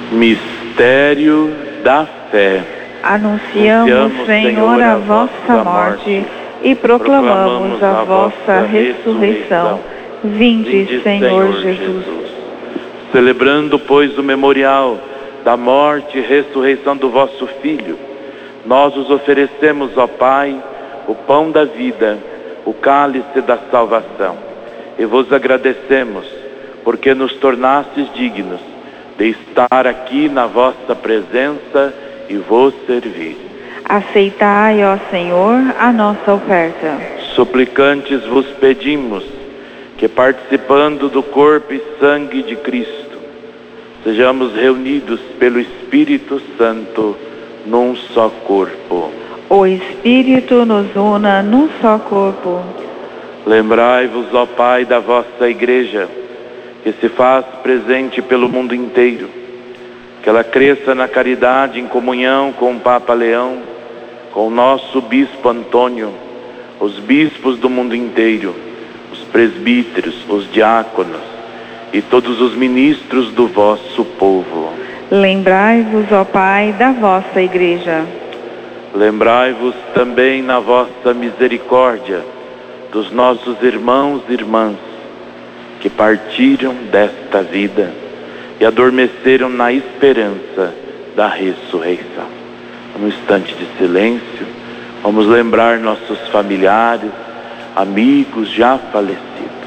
Mistério da fé. Anunciamos, Senhor, a vossa morte e proclamamos a vossa ressurreição. Vinde, Senhor Jesus. Celebrando, pois, o memorial da morte e ressurreição do vosso Filho, nós os oferecemos, ó Pai, o pão da vida, o cálice da salvação, e vos agradecemos, porque nos tornastes dignos de estar aqui na vossa presença e vos servir. Aceitai, ó Senhor, a nossa oferta. Suplicantes vos pedimos que, participando do corpo e sangue de Cristo, sejamos reunidos pelo Espírito Santo num só corpo. O Espírito nos una num só corpo. Lembrai-vos, ó Pai, da vossa Igreja, que se faz presente pelo mundo inteiro, que ela cresça na caridade em comunhão com o Papa Leão, com o nosso Bispo Antônio, os bispos do mundo inteiro, os presbíteros, os diáconos e todos os ministros do vosso povo. Lembrai-vos, ó Pai, da vossa Igreja. Lembrai-vos também na vossa misericórdia dos nossos irmãos e irmãs que partiram desta vida e adormeceram na esperança da ressurreição. Um instante de silêncio, vamos lembrar nossos familiares, amigos já falecidos.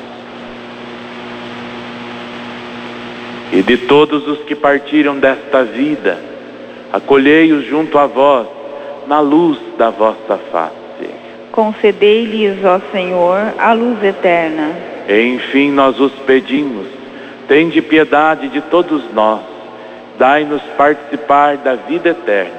E de todos os que partiram desta vida, acolhei-os junto a vós, na luz da vossa face. Concedei-lhes, ó Senhor, a luz eterna. E, enfim, nós os pedimos, tende piedade de todos nós, dai-nos participar da vida eterna.